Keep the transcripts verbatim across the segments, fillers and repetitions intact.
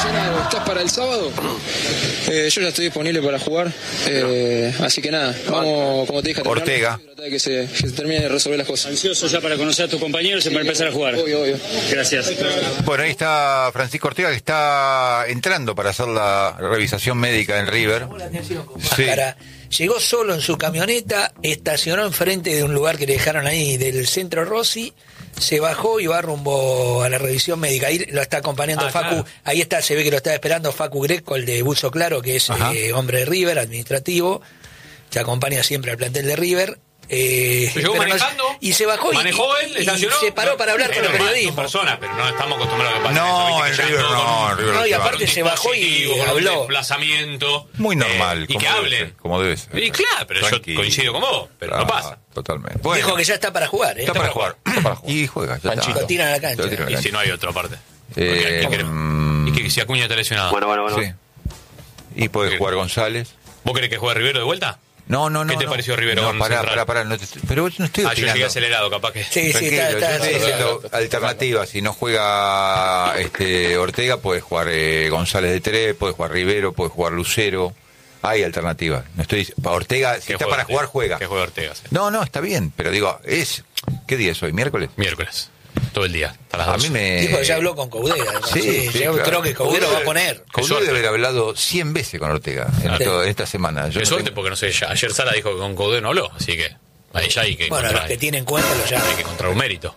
mañana o estás para el sábado? Eh, yo ya estoy disponible para jugar, eh, así que nada, vamos, como te dije, a Ortega. tratar de que se, que se termine de resolver las cosas. Ansioso ya para conocer a tus compañeros y para empezar a jugar. Obvio, obvio. Gracias. Bueno, ahí está Francisco Ortega, que está entrando para hacer la revisación médica en River. Sí. Llegó solo en su camioneta, estacionó enfrente de un lugar que le dejaron ahí del centro Rossi, se bajó y va rumbo a la revisión médica. Ahí lo está acompañando ah, Facu, claro. Ahí está, se ve que lo está esperando Facu Greco, el de Buzo Claro, que es eh, hombre de River, administrativo, que acompaña siempre al plantel de River. Eh, llegó manejando no, y se bajó manejó y, él, estacionó, y se paró para hablar con los periodistas. Personas, pero no estamos acostumbrados a que pase no, eso. En River no, en River no, y aparte se bajó y habló. Desplazamiento. Muy normal. Eh, y que hablen. Como debe ser. Y claro, pero Tranquilo. Yo coincido con vos, pero ah, no pasa. Totalmente. Bueno, dijo que ya está para jugar. ¿eh? Está, está, para jugar. Jugar. está para jugar. Y juega. Ya está. Lo tiran a la cancha. A la cancha. Y si no hay otra parte. Eh, ¿Y, um, y que si Acuña está lesionado. Bueno, bueno, bueno. Sí. Y puede jugar González. ¿Vos querés que juegue Rivero de vuelta? No, no, no. ¿Qué te no. pareció Rivero? No, pará, pará, pará. No te, pero no estoy Ah, yo llegué acelerado, capaz que. Sí, sí, está, está, yo estoy diciendo alternativas. Si no juega este Ortega, puede jugar eh, González de tres, puede jugar Rivero, puede jugar Lucero. Hay alternativas. No estoy para Ortega, si está para Ortega? jugar, juega. Que juega Ortega. Sí. No, no, está bien, pero digo, es ¿qué día es hoy? ¿Miércoles? Miércoles. Todo el día, hasta las a doce. mí me... Dijo que ya habló con Coudera. Sí, sí, sí, yo claro. creo que Coudera lo va a poner. Coudera debe haber hablado cien veces con Ortega en Claro. todo, esta semana. Yo Qué no suerte, tengo... porque no sé, ya, ayer Sara dijo que con Coudera no habló, así que ahí ya hay que bueno, encontrar, los que tienen cuenta lo llaman. hay que encontrar un mérito.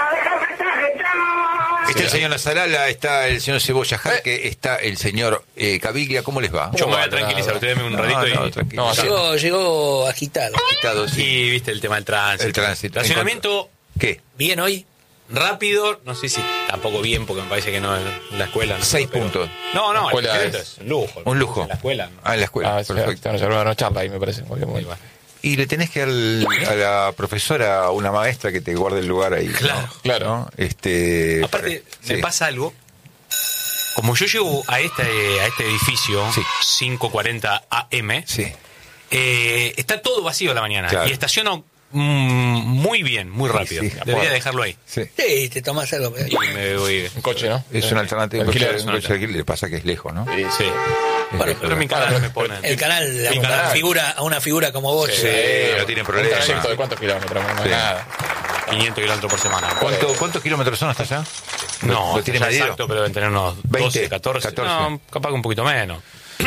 Está el señor Nazarala, está el señor Cebolla Jarque, está el señor eh, Caviglia. ¿Cómo les va? Yo me voy a tranquilizar, ustedes denme un no, ratito no, y... tranquilo. No, llegó, llegó agitado. Agitado, sí. Y viste el tema del tránsito. El tránsito. Estacionamiento ¿Qué? ¿Bien hoy? rápido, no sé si tampoco bien, porque me parece que no en la escuela. No, Seis pero... puntos. No, no, la escuela es... es un lujo. Un lujo. En la escuela. ¿No? Ah, en la escuela. Ah, perfecto. Nos llevaron una charla ahí, me parece. Muy bien, muy bien. Y le tenés que dar a la profesora, una maestra que te guarde el lugar ahí. Claro, ¿no? claro. ¿No? Este, aparte, sí. me pasa algo. Como yo llego a este, a este edificio, sí. cinco cuarenta A M, sí. eh, está todo vacío a la mañana. Claro. Y estaciono mm, muy bien, muy rápido. Sí, sí, Debería bueno. dejarlo ahí. Sí. Sí, te tomas algo. Y me voy. Un coche, ¿no? Es una alternativa. Un Alquiler, coche, es un coche de alquiler, le pasa que es lejos, ¿no? Sí. Sí. Bueno, pero mi canal me pone. El canal, a Mi una, canal. Figura, a una figura como vos. Sí, eh, no tiene Un problema. trayecto de cuántos kilómetros, no Sí. nada. quinientos kilómetros por semana. ¿Cuánto, ¿Cuántos kilómetros son hasta allá? No, ¿Lo tiene ya medido? exacto, pero deben tener unos veinte, doce, catorce. catorce. No, capaz que un poquito menos.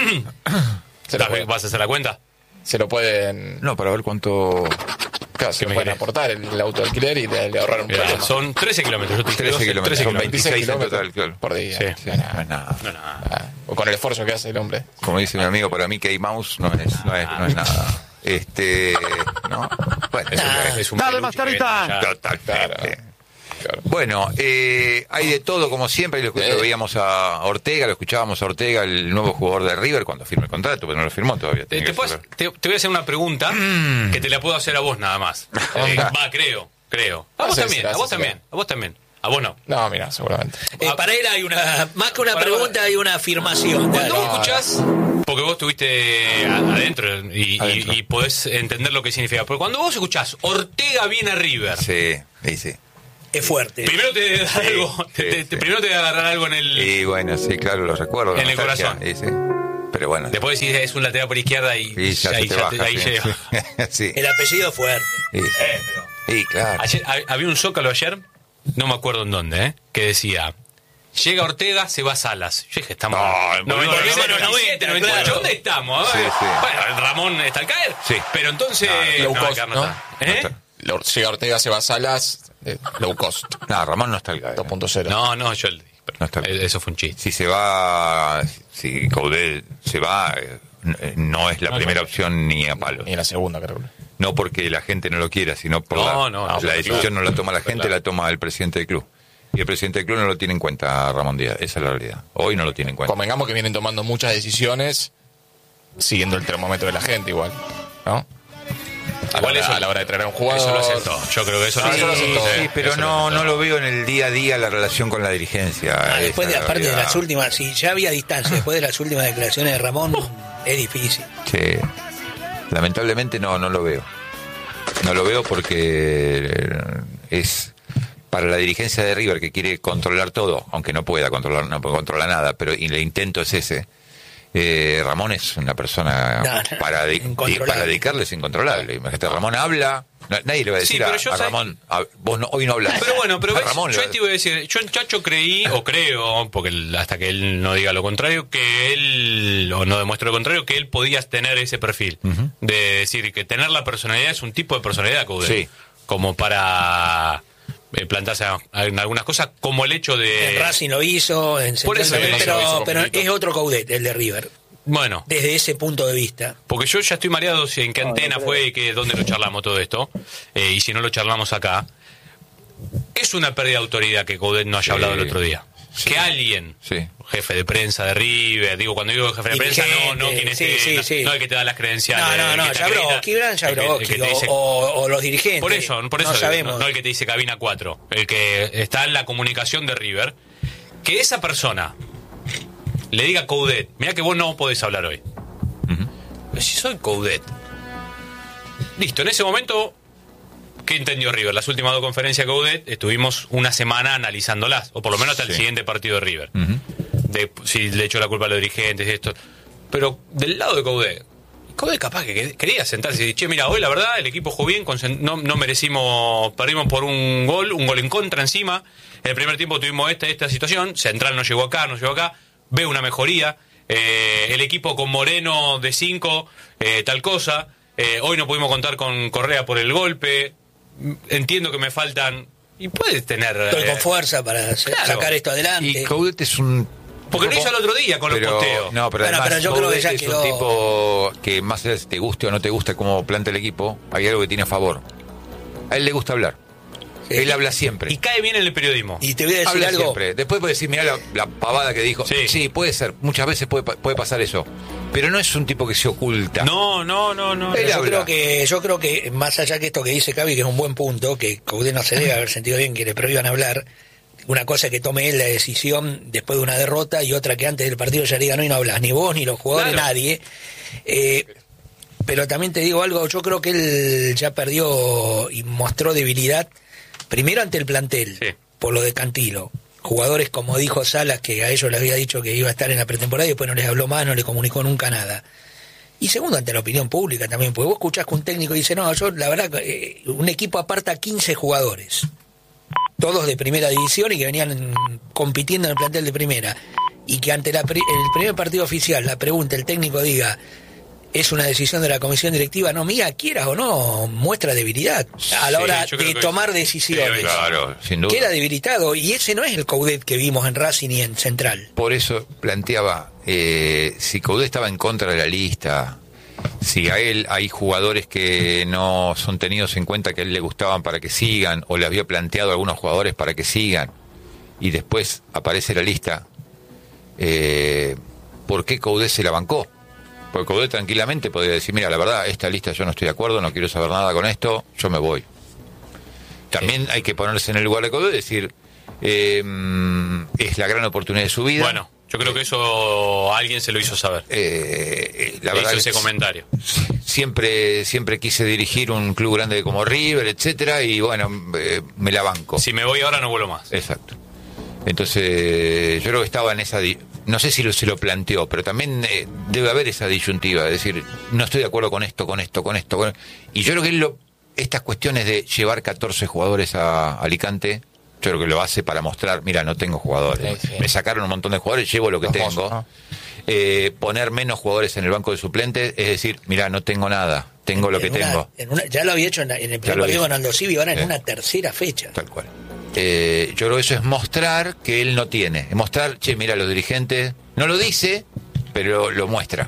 Se lo puede- ¿Vas a hacer la cuenta? Se lo pueden. No, para ver cuánto... Claro, se me lo pueden querés? aportar el auto de alquiler y le, le ahorrar un Mirá, poco más. son trece kilómetros. Yo te dije trece doce, kilómetros. trece Son kilómetros. veintiséis en total, claro. por día. Sí. Sí, No, no es nada. No, nada. Ah, o con el esfuerzo que hace el hombre. Como dice mi amigo, para mí que hay mouse no es, no es, no es nada. Este, ¿no? Bueno, Es un, es un peluche que viene allá. totalmente. Claro. Bueno, eh, hay de todo, como siempre. Lo, lo veíamos a Ortega, lo escuchábamos a Ortega, el nuevo jugador de River, cuando firme el contrato, pero no lo firmó todavía. Te, Tiene te, que puedo- hacer- te- te voy a hacer una pregunta que te la puedo hacer a vos nada más. Eh, va, creo, creo. A vos Hacésela, también, a vos hacésela. también, a vos también. A vos no. No, mira, seguramente. eh, para él hay una, más que una Para- pregunta, hay una afirmación. Cuando Dale. vos escuchás, porque vos estuviste a- adentro y, y- Adentro. y podés entender lo que significa, pero cuando vos escuchás Ortega viene a River, Sí, sí, sí. Es fuerte. primero te da algo, te- te- sí. te- primero te da agarrar algo en el... Y bueno, sí, claro, lo recuerdo. En el nostalgia, corazón. sí, sí. Pero bueno. Después decís es un lateral por izquierda y, Y ya ahí se te ya baja. te- ahí sí. llega. Sí. El apellido es fuerte. Sí, sí. Eh, pero- Sí, claro. Ayer, ha- había un zócalo ayer, no me acuerdo en dónde, ¿eh? Que decía, llega Ortega, se va Salas. Yo dije, estamos... No, noventa y seis, volvemos a los noventa, noventa, noventa y ocho. claro. ¿Dónde estamos? A ver. Sí, sí. Bueno, Ramón está al caer. Sí. Pero entonces... No, low no, cost, acá no ¿no? está. ¿Eh? Lo- Llega Ortega, se va a Salas, eh, low cost, No, Ramón no está al caer. dos punto cero. No, no, yo... No está bien. Eso fue un chiste. Si se va, si Caudel se va, eh, n- no es la No, primera no. opción ni a palos. Ni en la segunda, creo. No porque la gente no lo quiera, sino por No, la, no, no, la claro. decisión no la toma la Claro. gente, la toma el presidente del club. Y el presidente del club no lo tiene en cuenta, Ramón Díaz. Esa es la realidad. Hoy no lo tiene en cuenta. Convengamos que vienen tomando muchas decisiones siguiendo el termómetro de la gente igual, ¿no? A la, Igual hora, eso- a la hora de traer a un jugador. Eso lo hacen todos. Yo creo que eso Sí, lo hacen eso lo hacen todos. Sí, pero Eso lo no, hacen no todos. lo veo en el día a día la relación con la dirigencia. Ah, Esa después de es la aparte de realidad. las últimas, si ya había distancia, después de las últimas declaraciones de Ramón, es difícil. Sí. Lamentablemente no, no lo veo. No lo veo porque es para la dirigencia de River, que quiere controlar todo, aunque no pueda controlar, no puede controlar nada, pero y el intento es ese. Eh, Ramón es una persona no, no, para, de, para dedicarle es incontrolable. Imagínate, Ramón habla, no, nadie le va a decir sí, a, a Ramón, a, vos no, hoy no hablas. Pero bueno, pero ves, Ramón yo le... te iba a decir, yo en Chacho creí, o creo, porque él, hasta que él no diga lo contrario, que él, o no demuestre lo contrario, que él podía tener ese perfil. Uh-huh. De decir que tener la personalidad es un tipo de personalidad, Coudet. Sí. Como para... plantarse en algunas cosas, como el hecho de... En Racing lo hizo, en Por eso, pero, eso, pero es otro Coudet, el de River. Bueno. Desde ese punto de vista. Porque yo ya estoy mareado si en qué no, antena no fue y que dónde lo charlamos todo esto, eh, y si no lo charlamos acá. Es una pérdida de autoridad que Coudet no haya sí, hablado el otro día. Sí, que alguien, sí. jefe de prensa de River, digo, cuando digo jefe de prensa, no, no quien sí, esté, sí, no, sí. no el que te da las credenciales. No, no, no, Jabrowski, Gran Jabrowski, o, o los dirigentes. Por eso, por eso no, sabemos. No, no el que te dice cabina cuatro, el que está en la comunicación de River, que esa persona le diga a Coudet, mirá que vos no podés hablar hoy. Uh-huh. Pero si soy Coudet. Listo, en ese momento... ¿Qué entendió River? Las últimas dos conferencias de Coudet estuvimos una semana analizándolas, o por lo menos hasta sí. el siguiente partido de River. Uh-huh. De si le echó la culpa a los dirigentes y esto. Pero del lado de Coudet, Coudet capaz que quería sentarse y decir, che, mira, hoy la verdad el equipo jugó bien, no, no merecimos, perdimos por un gol, un gol en contra encima. En el primer tiempo tuvimos esta, esta situación, Central no llegó acá, no llegó acá, veo una mejoría, eh, el equipo con Moreno de cinco, eh, tal cosa, eh, hoy no pudimos contar con Correa por el golpe. Entiendo que me faltan y puedes tener estoy eh, con fuerza para claro. sacar esto adelante. Y Coudet es un porque lo hizo el otro día con pero, los posteos. No, pero, bueno, además, pero yo creo que ya es quedó... un tipo que más allá de si te guste o no te gusta cómo planta el equipo, hay algo que tiene a favor. A él le gusta hablar. Sí. Él habla siempre. Y cae bien en el periodismo. Y te voy a decir habla algo. Siempre. Después puede decir, mirá la, la pavada que dijo. Sí. sí, puede ser. Muchas veces puede, puede pasar eso. Pero no es un tipo que se oculta. No, no, no, no. Él yo habla. creo que yo creo que más allá que esto que dice Cavi, que es un buen punto, que Coudet no se debe haber sentido bien que le prohíban hablar. Una cosa que tome él la decisión después de una derrota y otra que antes del partido ya diga no y no hablas ni vos ni los jugadores claro. nadie. Eh, pero también te digo algo, yo creo que él ya perdió y mostró debilidad primero ante el plantel sí. por lo de Cantilo. Jugadores como dijo Salas, que a ellos les había dicho que iba a estar en la pretemporada y después no les habló más, no les comunicó nunca nada. Y segundo, ante la opinión pública también, porque vos escuchás que un técnico dice, no, yo la verdad, eh, un equipo aparta quince jugadores, todos de primera división y que venían compitiendo en el plantel de primera, y que ante la, el primer partido oficial la pregunta, el técnico diga, es una decisión de la comisión directiva, no mía, quieras o no, muestra debilidad a la sí, hora de tomar decisiones. Sí, claro, sin duda. Queda debilitado, y ese no es el Coudet que vimos en Racing y en Central. Por eso planteaba, eh, si Coudet estaba en contra de la lista, si a él hay jugadores que no son tenidos en cuenta que a él le gustaban para que sigan, o le había planteado a algunos jugadores para que sigan, y después aparece la lista, eh, ¿por qué Coudet se la bancó? Porque Coudet tranquilamente podría decir, mira, la verdad, esta lista yo no estoy de acuerdo, no quiero saber nada con esto, yo me voy. También sí. hay que ponerse en el lugar de Coudet y decir, eh, es la gran oportunidad de su vida. Bueno, yo creo que eso a alguien se lo hizo saber. Eh, la Le verdad hizo ese comentario. Siempre, siempre quise dirigir un club grande como River, etcétera, y bueno, eh, me la banco. Si me voy ahora no vuelvo más. Exacto. Entonces, yo creo que estaba en esa... Di- no sé si lo, se lo planteó, pero también eh, debe haber esa disyuntiva, es decir, no estoy de acuerdo con esto, con esto, con esto. Con... Y yo creo que él lo, estas cuestiones de llevar catorce jugadores a Alicante, yo creo que lo hace para mostrar, mira, no tengo jugadores. Sí, sí. Me sacaron un montón de jugadores, llevo lo que Los tengo. Mozos, ¿no? eh, poner menos jugadores en el banco de suplentes, es decir, mira, no tengo nada, tengo en, lo que en una, tengo. En una, ya lo había hecho en, en el primer partido con Aldo Civi, ahora en eh. una tercera fecha. Tal cual. Eh, yo creo que eso es mostrar que él no tiene, es mostrar, che, mira, los dirigentes, no lo dice, pero lo muestra.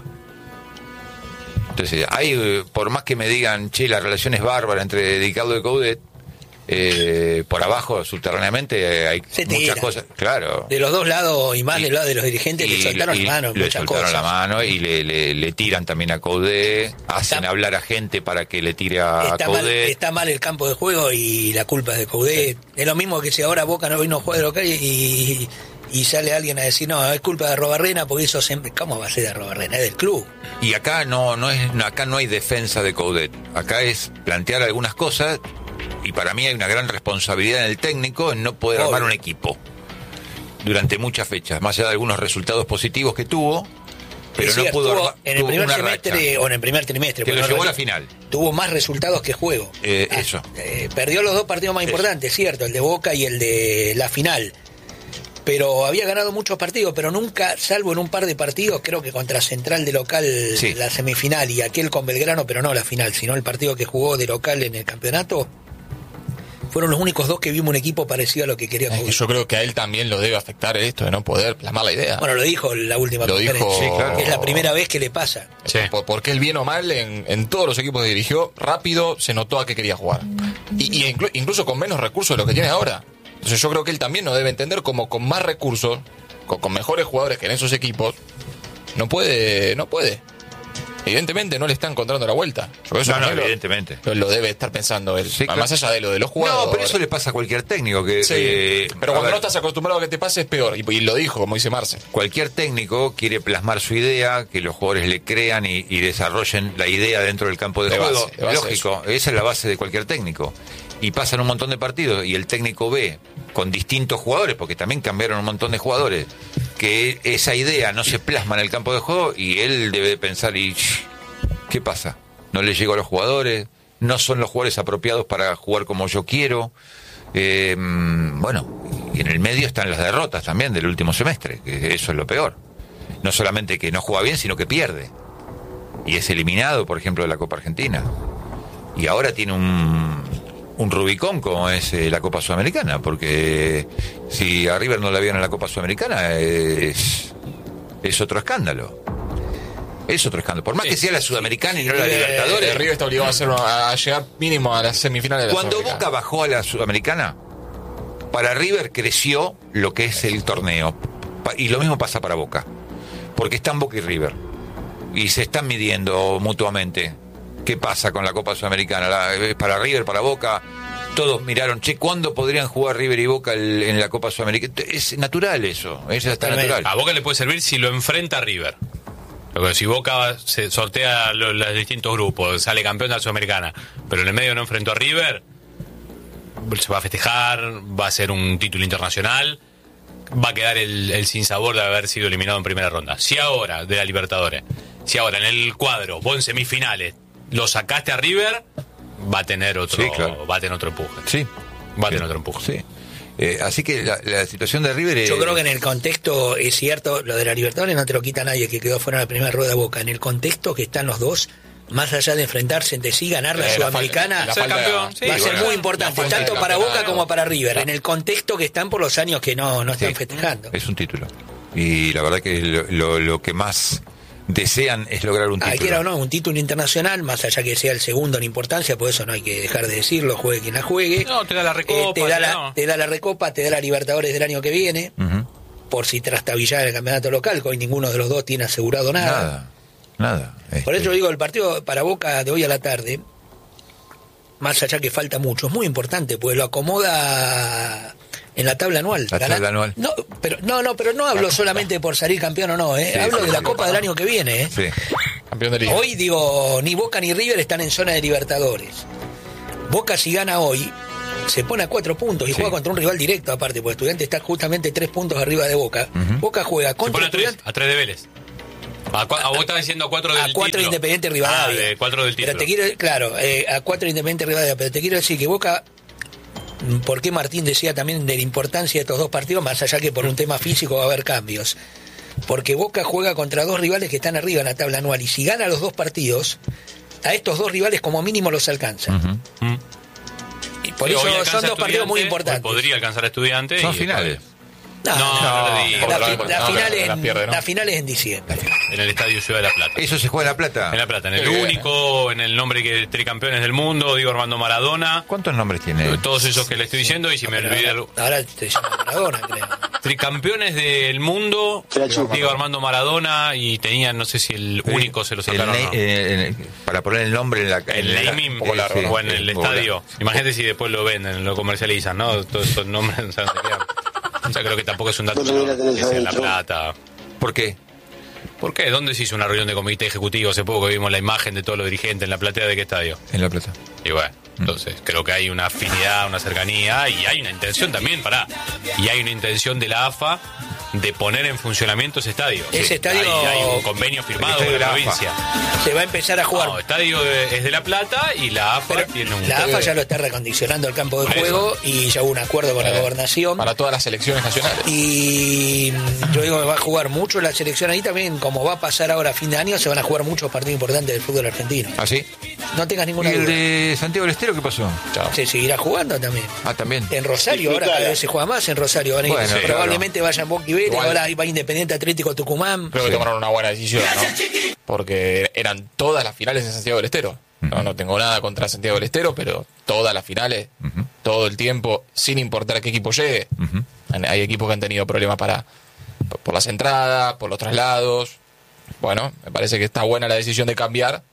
Entonces, hay, por más que me digan, che, la relación es bárbara entre Ricardo y Coudet, eh, por abajo, subterráneamente, hay Se muchas tira. cosas, claro. De los dos lados, y más y, del lado de los dirigentes, y, le soltaron y, la mano, le muchas soltaron cosas. la mano y le, le, le tiran también a Coudet, hacen está, hablar a gente para que le tire a está Coudet. Mal, está mal el campo de juego y la culpa es de Coudet. Sí. Es lo mismo que si ahora Boca no vino a jugar de local y, y sale alguien a decir, no, es culpa de Arrobarrena porque hizo siempre... ¿Cómo va a ser de Arrobarrena? Es del club. Y acá no, no es, acá no hay defensa de Coudet. Acá es plantear algunas cosas Y para mí hay una gran responsabilidad en el técnico en no poder Obvio. armar un equipo durante muchas fechas, más allá de algunos resultados positivos que tuvo, pero Es no cierto, pudo tuvo armar en el tuvo primer una semestre racha o en el primer trimestre. que porque lo no llevó a la reali- final. Tuvo más resultados que juego. Eh, Ah, eso. eh, perdió los dos partidos más Eso. importantes, cierto, el de Boca y el de la final. Pero había ganado muchos partidos, pero nunca, salvo en un par de partidos, creo que contra Central de local, Sí. la semifinal, y aquel con Belgrano, pero no la final, sino el partido que jugó de local en el campeonato, fueron los únicos dos que vimos un equipo parecido a lo que quería Es que jugar. yo creo que a él también lo debe afectar esto de no poder plasmar la idea. Bueno, lo dijo en la última Lo conferencia, dijo- Sí, claro. que es la primera vez que le pasa. Sí. Por- Porque él, bien o mal, en, en todos los equipos que dirigió, rápido se notó a qué quería jugar. Y, y inclu- incluso con menos recursos de lo que tiene ahora. Entonces yo creo que él también lo debe entender como con más recursos, con, con mejores jugadores que en esos equipos, no puede, no puede. Evidentemente no le está encontrando la vuelta. Yo creo que eso No, no, también lo- evidentemente. Lo, lo debe estar pensando él. Sí, Más claro. allá de lo de los jugadores. No, pero eso le pasa a cualquier técnico que Sí, eh, pero a cuando ver, no estás acostumbrado a que te pase es peor. Y, y lo dijo, como dice Marce. cualquier técnico quiere plasmar su idea, que los jugadores le crean y, y desarrollen la idea dentro del campo de, De juego. base, de base Lógico, esa es la base de cualquier técnico. Y pasan un montón de partidos y el técnico ve con distintos jugadores, porque también cambiaron un montón de jugadores, que esa idea no se plasma en el campo de juego y él debe pensar, ¿y qué pasa? No le llegó a los jugadores, no son los jugadores apropiados para jugar como yo quiero. Eh, bueno, y en el medio están las derrotas también del último semestre, que eso es lo peor. No solamente que no juega bien, sino que pierde. Y es eliminado, por ejemplo, de la Copa Argentina. Y ahora tiene un, un Rubicón como es eh, la Copa Sudamericana, porque si a River no la vieron en la Copa Sudamericana, es, es otro escándalo. Es otro escándalo. Por más que sea la Sudamericana y no la Eh, Libertadores. River está obligado a, hacer, a, a llegar mínimo a las semifinales de la Cuando Sudamericana. Boca bajó a la Sudamericana, para River creció lo que es el torneo. Pa- Y lo mismo pasa para Boca. Porque están Boca y River. Y se están midiendo mutuamente. ¿Qué pasa con la Copa Sudamericana? La- eh, para River, para Boca, todos miraron, che, ¿cuándo podrían jugar River y Boca el- en la Copa Sudamericana? Es natural eso, eso está Totalmente. natural. A Boca le puede servir si lo enfrenta a River. Porque si Boca se sortea lo- los distintos grupos, sale campeón de la Sudamericana, pero en el medio no enfrentó a River, se va a festejar, va a ser un título internacional, va a quedar el, el sinsabor de haber sido eliminado en primera ronda. Si ahora, de la Libertadores, si ahora en el cuadro, vos en semifinales, lo sacaste a River, va a tener otro, Sí, claro. va a tener otro empuje. Sí. Va a tener otro empuje. Sí. Eh, así que la, la situación de River es... Yo creo que en el contexto es cierto, lo de la Libertadores no te lo quita nadie, que quedó fuera de la primera rueda de Boca. En el contexto que están los dos, más allá de enfrentarse entre sí, ganar la Eh, la Sudamericana falta- la Ser falta- campeón, sí, va a ser bueno, muy importante, la falta tanto de para Boca campeonato. como para River, en el contexto que están por los años que no, no están Sí. festejando. Es un título. Y la verdad que lo, lo, lo que más desean es lograr un Ah, título. quiera o no, un título internacional, más allá que sea el segundo en importancia, por eso no hay que dejar de decirlo, juegue quien la juegue. No, te da la recopa, Eh, te, da te la, da- te da la recopa, te da la Libertadores del año que viene, Ujú. por si trastabillar el campeonato local, que hoy ninguno de los dos tiene asegurado nada. Nada, nada. Por Este, eso digo, el partido para Boca de hoy a la tarde, más allá que falta mucho, es muy importante, pues lo acomoda en la tabla anual. La tabla anual. No, pero no, no, pero no hablo solamente por salir campeón o no, ¿eh? Sí, hablo sí, de la sí. Copa del año que viene, ¿eh? Sí. Campeón de liga. Hoy digo, ni Boca ni River están en zona de Libertadores. Boca si gana hoy, se pone a cuatro puntos y Sí. juega contra un rival directo aparte, porque Estudiantes está justamente tres puntos arriba de Boca. Ujú. Boca juega Se contra pone a tres, Estudiantes. a tres de Vélez. A, cua- a vos estás diciendo a cuatro del A cuatro título. Independiente Rivadavia. Ah, de cuatro del título. Pero te quiero, claro, eh, a cuatro Independiente Rivadavia, pero te quiero decir que Boca, mm, ¿por qué Martín decía también de la importancia de estos dos partidos, más allá que por un tema físico va a haber cambios? Porque Boca juega contra dos rivales que están arriba en la tabla anual y si gana los dos partidos, a estos dos rivales como mínimo los alcanza. Ujú. Mm. Y por Sí, hoy eso alcanza son dos partidos muy Estudiante, importantes. hoy podría alcanzar a Estudiantes. Son y finales. No, No, no, no le digas. la, Otra fi- vez, la no, final las en, pierde, ¿no? la final es en diciembre. En el Estadio Ciudad de la Plata. ¿Eso se juega en La Plata? En La Plata, en el Qué bien, único, en el nombre que tricampeones del mundo, Diego Armando Maradona. ¿Cuántos nombres tiene? Todos esos que le estoy diciendo y si me olvidé algo. Ahora te llama Maradona, creo. Tricampeones del mundo, Diego Armando Maradona y tenían, no sé si el único se lo El sacaron. na- o no. eh, para poner el nombre en la El en la- naming un poco largo, o en ¿no? el Un poco estadio. largo. Imagínate si después lo venden, lo comercializan, ¿no? Todos esos nombres, o sea, sería- o sea, creo que tampoco es un dato menor, que sea en La Plata. ¿Por qué? ¿Por qué? ¿Dónde se hizo una reunión de comité ejecutivo hace poco que vimos la imagen de todos los dirigentes en la platea de qué estadio? En La Plata. Y bueno, entonces creo que hay una afinidad, una cercanía y hay una intención también, pará, y hay una intención de la A F A de poner en funcionamiento ese estadio. Ese Sí, estadio- hay, hay un convenio firmado con la provincia. Se va a empezar a jugar. No, el estadio de- es de La Plata y la A F A Pero tiene un... la A F A ya lo está recondicionando el campo de Por eso. juego y ya hubo un acuerdo con la Eh, gobernación. Para todas las selecciones nacionales. Y yo digo que va a jugar mucho la selección ahí también, como va a pasar ahora a fin de año, se van a jugar muchos partidos importantes del fútbol argentino. ¿Ah, sí? No tengas ¿Y ninguna el duda. de Santiago del Estero qué pasó? Chao. Se seguirá jugando también. Ah, también. En Rosario, ahora cada vez se juega más en Rosario. Van a ir- Bueno, probablemente vayan Boca y Vélez, Igual. ahora va Independiente Atlético Tucumán. Creo que Sí. tomaron una buena decisión, ¿no? Porque eran todas las finales en Santiago del Estero. No, no tengo nada contra Santiago del Estero, pero todas las finales, Ujú. todo el tiempo, sin importar a qué equipo llegue. Ujú. Han- Hay equipos que han tenido problemas para por- por las entradas, por los traslados. Bueno, me parece que está buena la decisión de cambiar.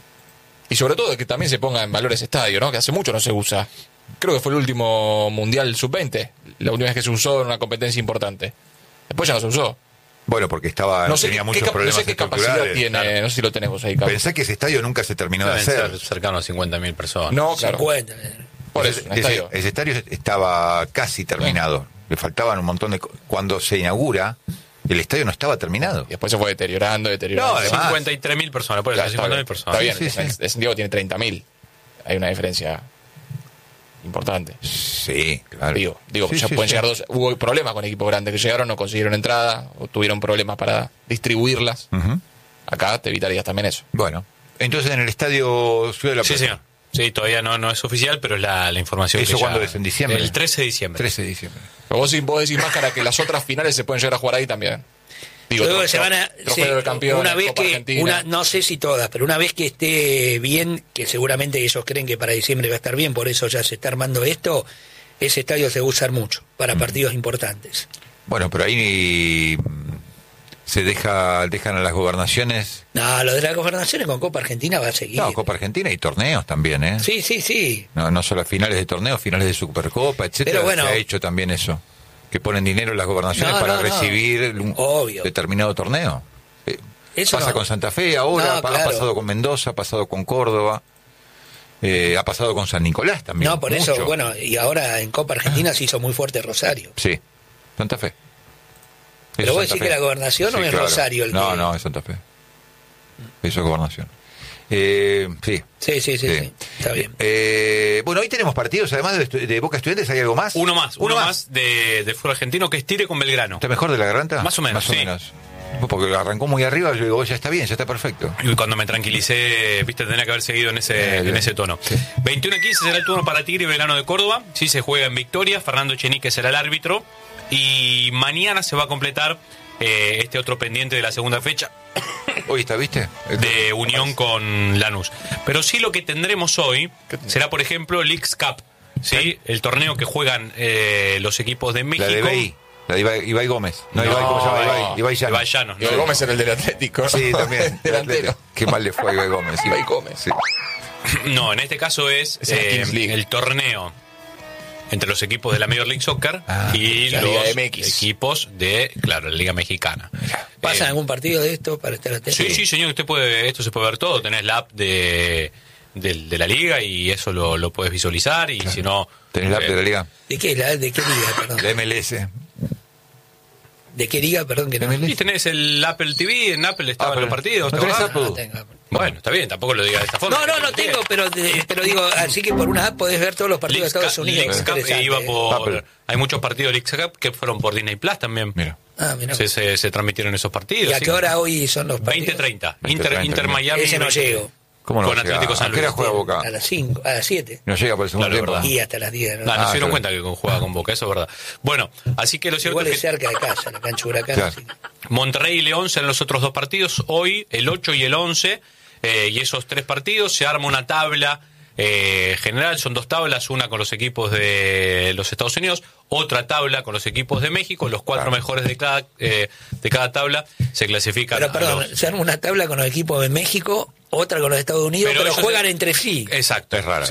Y sobre todo de que también se ponga en valor ese estadio, ¿no? Que hace mucho no se usa. Creo que fue el último Mundial sub veinte, la última vez que se usó en una competencia importante. Después ya no se usó. Bueno, porque estaba No sé, tenía qué, muchos qué cap- no problemas sé qué capacidad estructurales. tiene, claro. no sé si lo tenemos ahí, Carlos. Pensé que ese estadio nunca se terminó de Deben hacer. ser cercanos a cincuenta mil personas. No, claro. cincuenta. Por Ese, eso, un ese- estadio. ese estadio estaba casi terminado. Le faltaban un montón de... co- Cuando se inaugura, el estadio no estaba terminado. Y después se fue deteriorando, deteriorando. No, además- cincuenta y tres mil personas, por eso, Claro, está cincuenta bien, mil personas. está bien. Sí, sí, el- sí. el Santiago tiene treinta mil. Hay una diferencia importante. Sí, claro. Digo, digo Sí, ya sí, pueden sí. llegar dos. Hubo problemas con equipos grandes que llegaron, no consiguieron entrada, o tuvieron problemas para distribuirlas. Ujú. Acá te evitarías también eso. Bueno, entonces en el estadio Ciudad de la Sí, Plata. señor. Sí, todavía no, no es oficial, pero es la, la información ¿Eso que ya- cuándo es? ¿En diciembre? El trece de diciembre. trece de diciembre. Pero vos, vos decís, Máscara, que las otras finales se pueden llegar a jugar ahí también. Digo, Luego tro- se van a, trofeo se- de campeón, una vez Copa que Argentina. una, no sé si todas, pero una vez que esté bien, que seguramente ellos creen que para diciembre va a estar bien, por eso ya se está armando esto, ese estadio se va a usar mucho para partidos importantes. Bueno, pero ahí mm, se deja dejan a las gobernaciones. No, lo de las gobernaciones con Copa Argentina va a seguir. No, Copa Argentina y torneos también, ¿eh? Sí, sí, sí. No, no solo finales de torneos, finales de Supercopa, etcétera. Pero bueno. Se ha hecho también eso. Que ponen dinero las gobernaciones No, para no, no. recibir un Obvio. determinado torneo. Eh, Eso pasa no. con Santa Fe ahora, No, ha claro. pasado con Mendoza, ha pasado con Córdoba, eh, ha pasado con San Nicolás también. No, por eso, mucho. bueno, y ahora en Copa Argentina se hizo muy fuerte Rosario. Sí, Santa Fe. Pero Eso vos es Santa decís Fe. que la gobernación no es Rosario el No, que- no, es Santa Fe. Eso es gobernación. Eh, sí. Sí, sí, sí, Sí. sí, está bien. Eh, bueno, hoy tenemos partidos, además de, estu- de Boca Estudiantes, ¿hay algo más? Uno más, uno, más, de, de fútbol argentino que es Tigre con Belgrano. ¿Está mejor de la garganta? Más o menos, Más o sí. menos. Porque arrancó muy arriba, yo digo, ya está bien, ya está perfecto. Y cuando me tranquilicé, viste, tenía que haber seguido en ese, Eh, en ese tono. sí. veintiuno a quince será el turno para Tigre y Belgrano de Córdoba. Sí, se juega en Victoria. Fernando Echenique será el árbitro. Y mañana se va a completar eh, este otro pendiente de la segunda fecha Hoy está, ¿viste? de Unión con Lanús. Pero sí lo que tendremos hoy será, por ejemplo, Leagues Cup. ¿Sí? El torneo que juegan eh, los equipos de La México. de Ibai, la de Ibai, Ibai Gómez. No, No, Ibai, ¿cómo se llama? Ibai, no. Ibai Llano. Ibai Llanos, Y Gómez era el del Atlético. Sí, también. Delantero. Qué mal le fue a Ibai Gómez. Ibai Gómez. Sí. No, en este caso es Es en la eh, Kings League. el torneo entre los equipos de la Major League Soccer Ah, y la los Liga M X. equipos de, claro, la Liga Mexicana. ¿Pasa Eh, algún partido de esto para estar atento? Sí, sí, señor, usted puede, esto se puede ver todo. Tenés la app de, del- de la liga y eso lo, lo puedes visualizar. Y si no. ¿Tenés la app eh, de la liga? ¿De qué, la, ¿De qué liga, perdón? La M L S. ¿De qué liga, perdón? Que no, M L S. Y tenés el Apple T V, en Apple estaban Ah, los pero- partidos. ¿no ¿te tenés acordás? Apple? no tengo. Bueno, está bien, tampoco lo diga de esta forma. No, no, no tengo, pero, de- pero digo, así que por una app podés ver todos los partidos Leagues de Estados Cup- Unidos. Leagues Cup Interesante, iba eh. por. Apple. Hay muchos partidos de Leagues Cup que fueron por Disney Plus también. Mira. Ah, mirá. Se, se, se transmitieron esos partidos. ¿Y a sí. qué hora hoy son los partidos? veinte treinta. veinte Inter, treinta, Inter bien. Miami. Ese no veinte. llego. ¿Cómo no Con llega? Atlético San ¿A qué hora Luis. juega Boca? A las cinco, a las siete. No llega por el segundo Claro, es tiempo. verdad. Y hasta las diez. ¿no? No, no Ah, se dieron claro. cuenta que juega con Boca, eso es verdad. Bueno, así que lo cierto Igual es es que cerca de casa, la cancha Huracán. Claro. así que- Monterrey y León serán los otros dos partidos. Hoy, el ocho y el once. Eh, y esos tres partidos se arma una tabla eh, general. Son dos tablas, una con los equipos de los Estados Unidos, otra tabla con los equipos de México. Los cuatro Claro. mejores de cada, eh, de cada tabla se clasifican. Pero a perdón, los- se arma una tabla con los equipos de México, otra con los Estados Unidos, pero, ellos juegan se- entre sí. Exacto. Es raro, Sí. ¿verdad?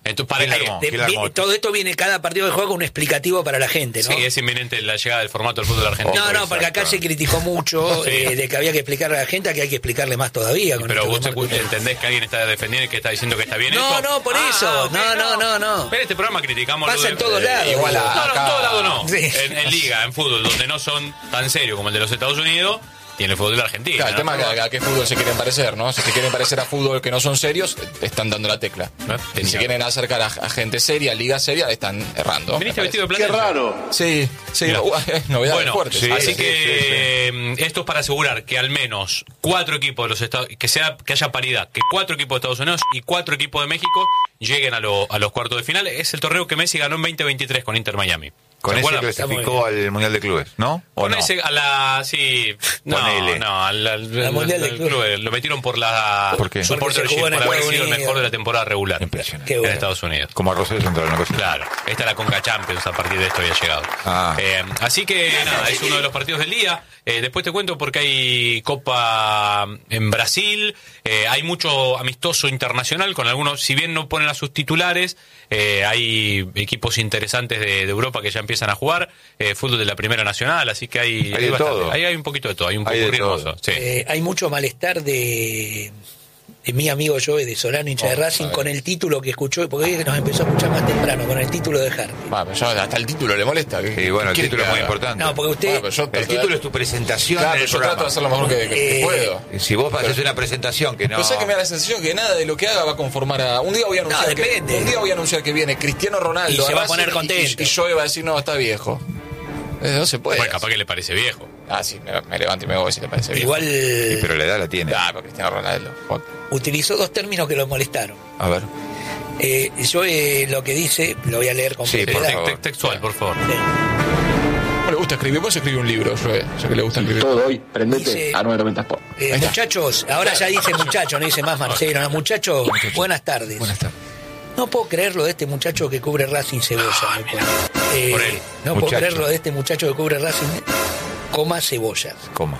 Entonces, para ¿Quién la que- armó? De- ¿Quién la armó? vi- todo esto viene cada partido de juego con un explicativo para la gente, ¿no? Sí, es inminente la llegada del formato del fútbol argentino. No, no, porque acá Exacto. se criticó mucho Sí. eh, de que había que explicarle a la gente, que hay que explicarle más todavía. Con Pero esto vos que te- Marco- entendés que alguien está defendiendo y que está diciendo que está bien No, esto. no, por Ah, eso. ok, No, no, no, no. Pero en este programa criticamos Pasa lo en todos eh, lados. igual a- No, no, en acá- todos lados no. Sí. En, en liga, en fútbol, donde no son tan serios como el de los Estados Unidos, tiene el fútbol de la Argentina. Claro, el ¿no? tema es que a, a qué fútbol se quieren parecer, ¿no? Si se quieren parecer a fútbol que no son serios, te están dando la tecla. ¿No? Si se quieren acercar a, a gente seria, a liga seria, están errando. Viniste me vestido de parece. platense. Sí, sí, Mira. uh, novedades Bueno, fuertes. sí, así sí, que eh, esto es para asegurar que al menos cuatro equipos de los Estados que sea que haya paridad, que cuatro equipos de Estados Unidos y cuatro equipos de México lleguen a, lo- a los cuartos de final. Es el torneo que Messi ganó en veinte veintitrés con Inter Miami. Con ¿Se ese acuerdan? clasificó al Mundial de Clubes, ¿no? ¿O Con no? ese a la sí, no, Ponele. no, al, al- Al Mundial de al Clubes. club, lo metieron por la ¿Por qué? supportership, Porque se jugó en por haber Estados sido el Unidos. mejor de la temporada regular Impresionante. Qué en bueno. Estados Unidos. Como a Rosario Central, una cosa. Claro, esta es la Conca Champions, a partir de esto había llegado. Ah. Eh, así que nada, es uno de los partidos del día. Eh, después te cuento porque hay Copa en Brasil, eh, hay mucho amistoso internacional con algunos, si bien no ponen a sus titulares, eh, hay equipos interesantes de, de Europa que ya empiezan a jugar, eh, fútbol de la Primera Nacional, así que hay, Hay de bastante. todo. Ahí hay un poquito de todo, hay un Hay de poco hermoso. todo. Sí. Eh, hay mucho malestar de, de mi amigo Joe de Solano, hincha de Oh, Racing, a ver. con el título que escuchó, porque hoy nos empezó a escuchar más temprano, con el título de Hardy. Va, pero ya hasta el título le molesta. ¿Qué- Y bueno, el qué quiere título es que muy haga? importante. No, porque usted... Bueno, pero yo El trato de- título es tu presentación Claro, en pero el yo trato de programa. hacer lo mejor que, que- que Eh, puedo. Si vos haces una presentación que no... Pero sabes que me da la sensación que nada de lo que haga va a conformar a. Un día voy a anunciar. No, depende. Que, un día voy a anunciar que viene Cristiano Ronaldo. Y se va a Racing poner y- contento. Y, y yo iba a decir, no, está viejo. Eh, no se puede. Bueno, capaz que le parece viejo. Ah, sí, me, me levanto y me voy si le parece viejo. Igual Sí, pero la edad la tiene. Ah, pero Cristiano Ronaldo. Fuck. utilizó dos términos que lo molestaron. A ver. Eh, yo eh, lo que dice, lo voy a leer con Sí, por propiedad. favor. Te- Textual, por favor. Sí. ¿Cómo le gusta escribir? Vos escribir un libro, yo, eh, yo que le gusta escribir. Todo hoy, prendete Dice- a nueve noventa Sport. Eh, Ahí está. muchachos, ahora ya dice muchacho, no dice más Marcelo. No, muchachos, buenas tardes. Buenas tardes. No puedo creer lo de este muchacho que cubre Racing Cebolla. me pone. Eh, Por él, no muchacho. puedo creer lo de este muchacho que cubre Racing, coma Cebollas. ¿Cómo?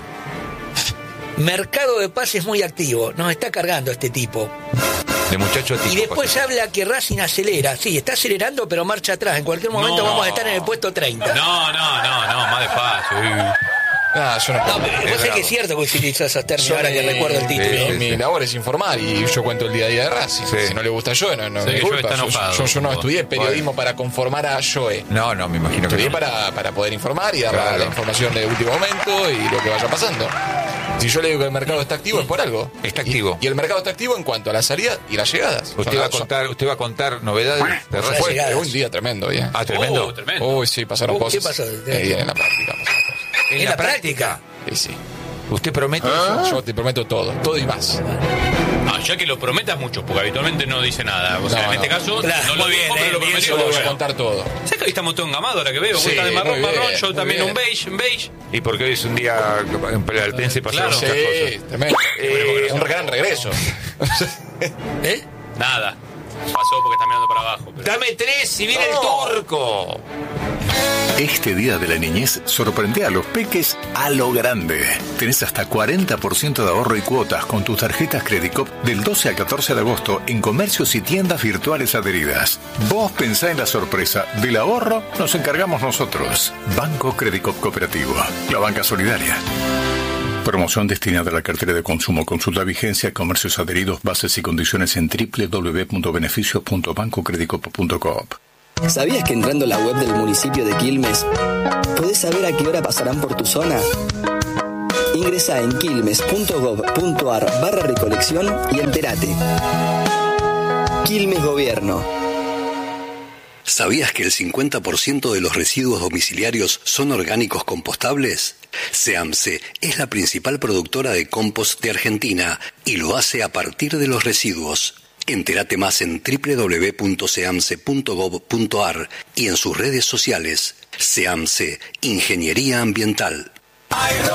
Mercado de pases muy activo, nos está cargando este tipo. De muchacho tipo. Y después pasa. habla que Racing acelera. Sí, está acelerando, pero marcha atrás. En cualquier momento No. vamos a estar en el puesto treinta. No, no, no, no, más despacio. Uy. Ah, yo no No, puedo. pero vos sé bravo. que es cierto que utilizó esos términos Yo ahora que mi- recuerdo el título. sí, Mi, mi labor es informar y yo cuento el día a día de Racing. Sí. Si no le gusta a Joe, no, no Sí, me que Joe culpa. está Yo, enojado. yo- yo no estudié periodismo para conformar a Joe. No, no, me imagino que Estudié no. para, para poder informar y dar Claro. la información de último momento y lo que vaya pasando. Si yo le digo que el mercado está activo es por algo. Está activo. Y, y el mercado está activo en cuanto a las salidas y las llegadas. Usted Son- va a son- contar, usted va a contar novedades de Las Racing. Fue llegadas. un día tremendo, bien. Ah, tremendo. Oh, tremendo. Uy, sí, pasaron Uh, cosas. ¿qué pasó? Eh, en la práctica pasaron cosas. En ¿En la la práctica. Sí, sí. Usted promete Ah. eso. Yo te prometo todo, todo y más. Ah, ya que lo prometas mucho, porque habitualmente no dice nada. O sea, No, en este no. caso, Claro, no lo muy bien, dijo, pero eh, lo bien, prometió. Yo le voy a Ya. contar todo. ¿Sabes que hoy estamos todos engamado ahora que veo? Vos Sí, estás de marrón, muy bien, marrón, yo muy también bien. un beige, un beige. Y porque hoy es un día en el Alpense y pasaron Claro. muchas Sí, cosas. tremendo. Eh, un gran regreso. ¿Eh? Nada. Pasó porque está mirando para abajo. pero- Dame tres y viene el turco. Este día de la niñez sorprende a los peques a lo grande. Tenés hasta cuarenta por ciento de ahorro y cuotas con tus tarjetas Credicop del doce al catorce de agosto en comercios y tiendas virtuales adheridas. Vos pensá en la sorpresa. Del ahorro nos encargamos nosotros. Banco Credicop Cooperativo. La banca solidaria. Promoción destinada a la cartera de consumo. Consulta vigencia, comercios adheridos, bases y condiciones en doble u doble u doble u punto beneficios punto banco credicop punto coop. ¿Sabías que entrando a la web del municipio de Quilmes podés saber a qué hora pasarán por tu zona? Ingresa en quilmes punto gob punto ar barra recolección y entérate. Quilmes Gobierno. ¿Sabías que el cincuenta por ciento de los residuos domiciliarios son orgánicos compostables? SEAMSE es la principal productora de compost de Argentina y lo hace a partir de los residuos. Entérate más en doble u doble u doble u punto seamse punto gob punto ar y en sus redes sociales. SEAMSE, Ingeniería Ambiental.